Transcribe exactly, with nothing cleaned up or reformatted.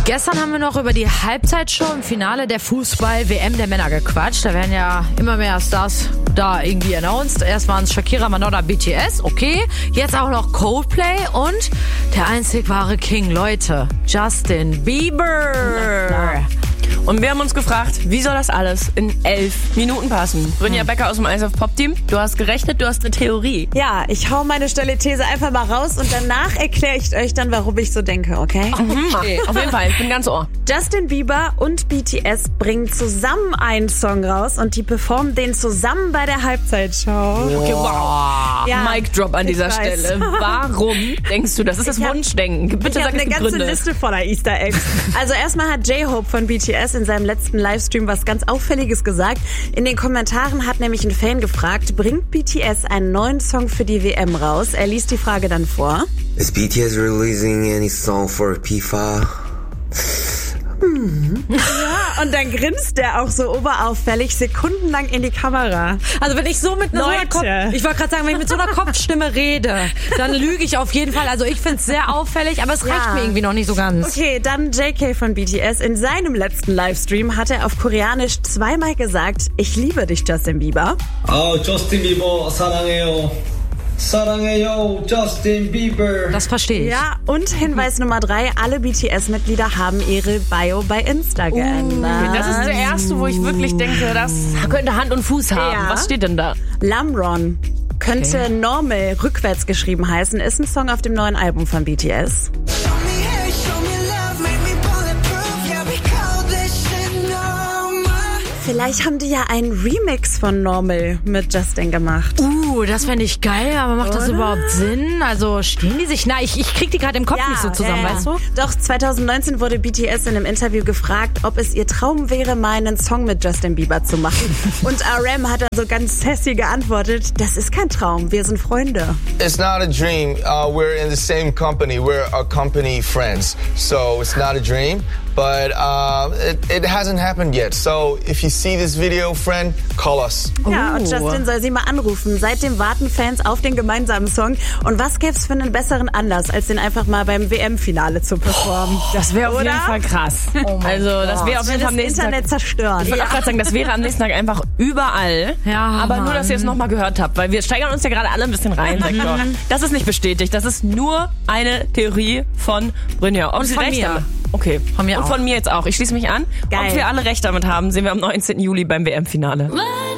Gestern haben wir noch über die Halbzeitshow im Finale der Fußball-W M der Männer gequatscht. Da werden ja immer mehr Stars da irgendwie announced. Erst waren es Shakira, Madonna, B T S, okay. Jetzt auch noch Coldplay und der einzig wahre King, Leute, Justin Bieber. Und wir haben uns gefragt, wie soll das alles in elf Minuten passen? Brynja Becker aus dem Eis auf Pop Team, du hast gerechnet, du hast eine Theorie. Ja, ich hau meine steile These einfach mal raus und danach erkläre ich euch dann, warum ich so denke, okay? Mhm, okay. Auf jeden Fall, ich bin ganz ohr. Justin Bieber und B T S bringen zusammen einen Song raus und die performen den zusammen bei der Halbzeitshow. Okay, wow. Ja, Mic Drop an dieser ich weiß. Stelle. Warum denkst du das? Das ist das Ich hab- Wunschdenken. Bitte Ich sag habe es eine die ganze Gründe. Liste voller Easter Eggs. Also erstmal hat J-Hope von B T S in seinem letzten Livestream was ganz Auffälliges gesagt. In den Kommentaren hat nämlich ein Fan gefragt, bringt B T S einen neuen Song für die W M raus? Er liest die Frage dann vor. Is B T S releasing any song for FIFA? Ja, und dann grinst der auch so oberauffällig sekundenlang in die Kamera. Also wenn ich so mit einer, so einer Leute. Kopf, ich wollte gerade sagen, wenn ich mit so einer Kopfstimme rede, dann lüge ich auf jeden Fall. Also ich finde es sehr auffällig, aber es reicht Ja. mir irgendwie noch nicht so ganz. Okay, dann J K von B T S. In seinem letzten Livestream hat er auf Koreanisch zweimal gesagt, ich liebe dich, Justin Bieber. 아, 저스틴 비버 사랑해요. 사랑해요, Justin Bieber. Das verstehe ich. Ja, und Hinweis Nummer drei, alle B T S-Mitglieder haben ihre Bio bei Insta geändert. Das ist der erste, wo ich wirklich denke, das könnte Hand und Fuß haben. Ja. Was steht denn da? Lamron könnte Okay. Normal rückwärts geschrieben heißen, ist ein Song auf dem neuen Album von B T S. Vielleicht haben die ja einen Remix von Normal mit Justin gemacht. Uh, das fände ich geil, aber macht das Oder? überhaupt Sinn? Also stehen die sich? Na, ich, ich krieg die gerade im Kopf nicht so zusammen, ja, ja. weißt du? Doch, zwanzig neunzehn wurde B T S in einem Interview gefragt, ob es ihr Traum wäre, mal einen Song mit Justin Bieber zu machen. Und R M hat dann so ganz sassy geantwortet, das ist kein Traum, wir sind Freunde. It's not a dream. Uh, we're in the same company. We're a company friends. So it's not a dream, but uh, it, it hasn't happened yet. So if you see this video, friend, call us. Ja, und Justin soll sie mal anrufen. Seitdem warten Fans auf den gemeinsamen Song. Und was gäb's für einen besseren Anlass, als den einfach mal beim W M-Finale zu performen? Das wäre auf Oder? jeden Fall krass. also das wäre auf jeden Fall Das am nächsten Internet Tag. zerstören. Ich wollte auch gerade sagen, das wäre am nächsten Tag einfach überall. Ja, aber nur, dass ihr es Mann. nochmal gehört habt, weil wir steigern uns ja gerade alle ein bisschen rein, Sektor. Das ist nicht bestätigt. Das ist nur eine Theorie von Brynja. Ob Und sie von recht mir. haben. Okay. Von mir Und auch. von mir jetzt auch. Ich schließe mich an. Geil. Ob wir alle recht damit haben, sehen wir am neunzehnten Juli beim W M-Finale.